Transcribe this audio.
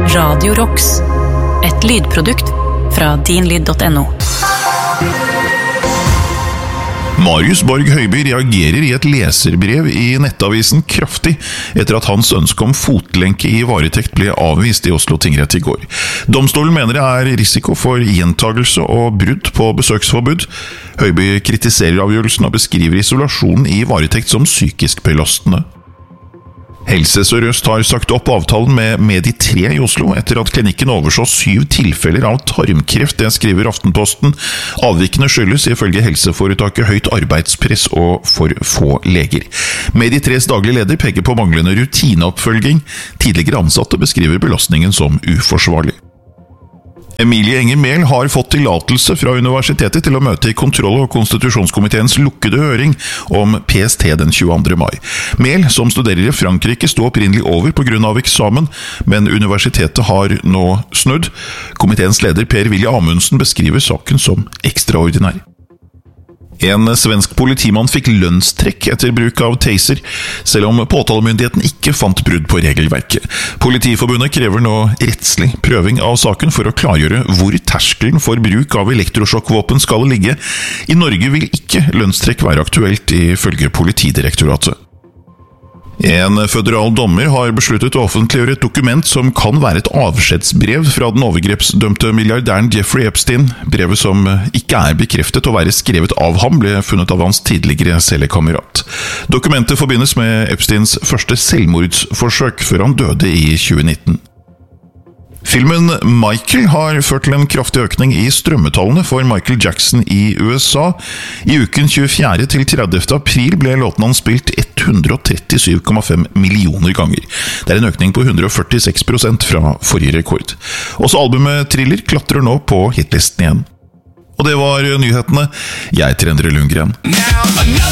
Radio Rocks, et lydprodukt fra dinlyd.no. Marius Borg Høiby reagerer i et leserbrev i nettavisen kraftig etter at hans ønske om fotlenke i varetekt ble avvist i Oslo tingrett i går. Domstolen mener det er risiko for gjentagelse og brudd på besøksforbud. Høiby kritiserer avgjørelsen og beskriver isolasjonen i varetekt som psykisk belastende. Helse Sør-Øst har sagt opp avtalen med Medi3 i Oslo etter at klinikken overså 7 tilfeller av tarmkreft, det skriver Aftenposten. Avvikene skyldes ifølge helseforetaket høyt arbeidspress og for få leger. Medi3s daglige leder peker på manglende rutineoppfølging. Tidligere ansatte beskriver belastningen som uforsvarlig. Emilie Enger Mehl har fått tillatelse fra universitetet til å møte i kontroll- og konstitusjonskomiteens lukkede høring om PST den 22. mai. Mehl, som studerer i Frankrike, stod opprinnelig over på grunn av eksamen, men universitetet har nå snudd. Komiteens leder Per-Willy Amundsen beskriver saken som ekstraordinær. En svensk politimann fikk lønnstrekk etter bruk av taser, selv om påtalemyndigheten ikke fant brudd på regelverket. Politiforbundet krever nå rettslig prøving av saken for å klargjøre hvor terskelen for bruk av elektrosjokkvåpen skal ligge. I Norge vil ikke lønnstrekk være aktuelt, ifølge Politidirektoratet. En føderal dommer har besluttet å offentliggjøre et dokument som kan være et avskjedsbrev fra den overgrepsdømte milliardæren Jeffrey Epstein. Brevet, som ikke er bekreftet å være skrevet av ham, ble funnet av hans tidligere cellekamerat. Dokumentet forbindes med Epsteins første selvmordsforsøk før han døde i 2019. Filmen Michael har ført til en kraftig økning i strømmetallene for Michael Jackson i USA. I uken 24. til 30. april ble låten han spilt 137,5 millioner ganger. Det er en økning på 146% fra forrige rekord. Også albumet Thriller klatrer nå på hitlisten igjen. Og det var nyhetene. Jeg heter Endre Lundgren.